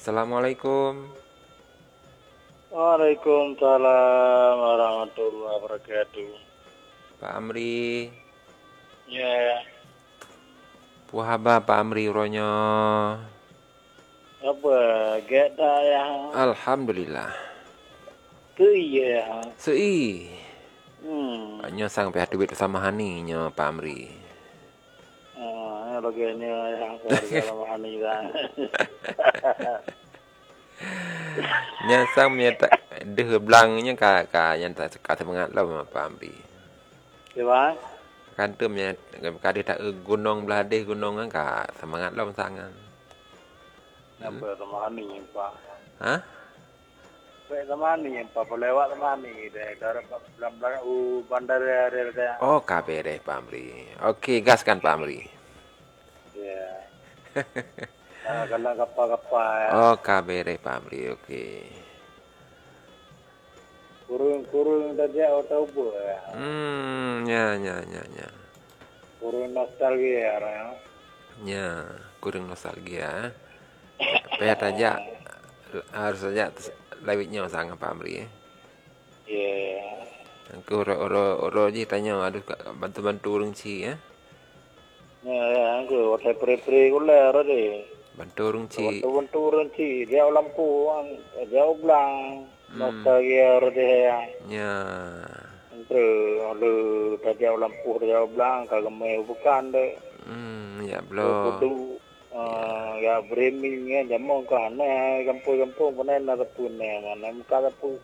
Assalamualaikum. Waalaikumsalam warahmatullahi wabarakatuh. Pak Amri. Ya, Puhaba Pak Amri uronyo. apa kita ya Alhamdulillah. tu ya. Sei. Hmm. Nyo sang pihak duit sama hani nyo Pak Amri. Bagiannya yang keluarga lama ni kan. Nya sang menyata deh belangnya ka yang tak semangat lah Pak Amri. Siapa? Kantum nya kade tak gunung beladih gunung ka semangat lah sangan. Apa lama ni Pak? Hah? Baik lama ni Pak, pelewat lama ni deh. Dari belakang bandar ada. Oh, kabe deh Pak Amri. Oke, gaskan Pak Amri. Ya. Kalau kapal ya. Oh, kabe deh Pak Amri. Oke. Kurung tadi atau apa ya? Ya. Kurung nostalgia ya. Ya, kurang nostalgia. Payah aja harus saja lewitnya sang Pak Amri. Ya. Aku oro je tanya aduh bantu-bantu urang ci ya. Ya, aku waktu pre-pre kuliah deh. Bantu urang ci. Waktu turun sih, dia lampu, jauh belang, nostalgia deh ya. Ya. Entre ada jauh lampu, jauh belang, kagak mau bukan deh. Ya belum. Kudu, ya berimingnya jamu kan, kampung mana nak punya, mana muka tu.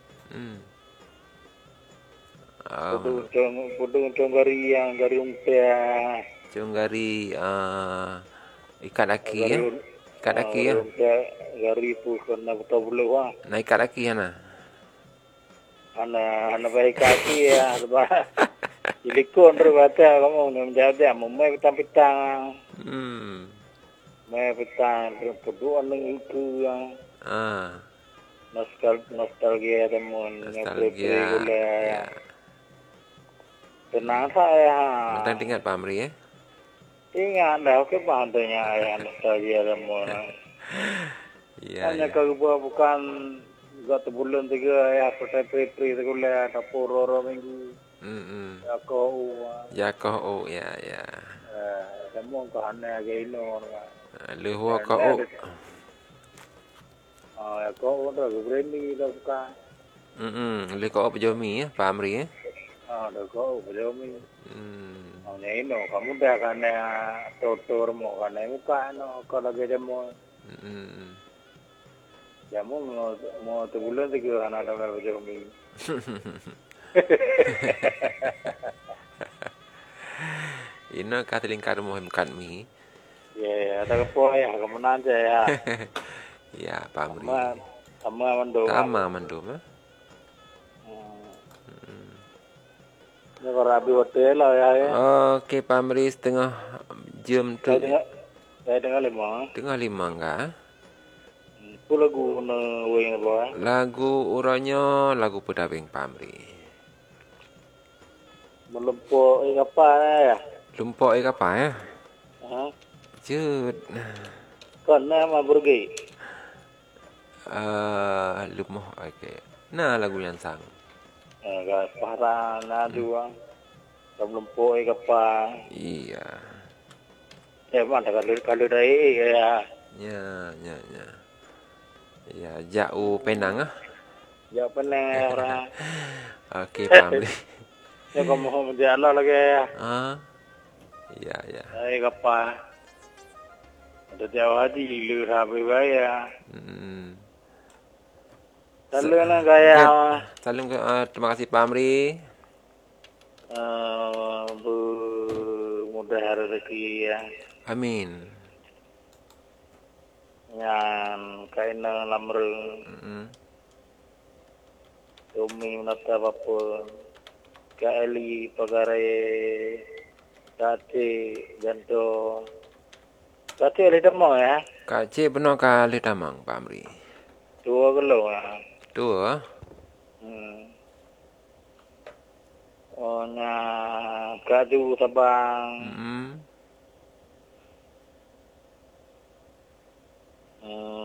Kudu gari yang gari umpia. Cunggari ikat aki ya. Ikat aki ya. Gari pun kena betul boleh wah. Nah ikat aki ya nah. Ana baik kaki ya, sebab ilikon berbata kamu menjadi memang pitang-pitang. Memang pitang perempuan itu yang nostalgia temun Nostalgia. Ya. Tenang saya. Mentang tinggal Pak Amri ya. Ingat dah ke bandanya ya nostalgia temun. Iya. Hanya kalau bukan satu bulan tiga ya pakai pre sekolah dapur orang minggu. Ya kau ya. Semua kahane gaino. Luhu kau. Ya kau dah berani dah bukan. Lu kau pejomi ya Pak Amri ya. Dah kau berani. Ini kamu dah kahane tutur mau kahane bukan kalau lagi demo. Jamu mau sebulan tiga anak dah berjomi. Ina kata lingkar muhimkan mi. Ya, ada apa ya? Kamu nanya ya. Ya, Pak Amri. Sama mendung. Sama mendung. Ini kalau rabi hotel lah ya. Oke, Pak Amri setengah jam tu. Saya dengar 5. Tengah 5 enggak? Itu lagu wing apa? Lagu uranyo lagu pedawing Pak Amri. Melempuk apa ya? Lumpok apa ya? Jut. Karena mah pergi. Lumoh okey. Nah lagu yang sang. Gas parang na dua. Melempuk apa? Iya. Mana kalau dari ya. Ya. Ya, jauh Penang ah. Ya benar orang. Okey, Pak Amri. Ya kamu mau menjalan lagi ya. Ya. Apa? Ada jawab di luar ya. Salam lah gaya. Salam terima kasih Pak Amri. Mudah rezeki ya. Amin. Yang kaina lamrung. Umi menata apa? Kali pagarai tati janto. Tati ada demo ya? Kak Cik benar kali tamang Pak Amri. 2 kilo ya. 2. Nya gadu sabang.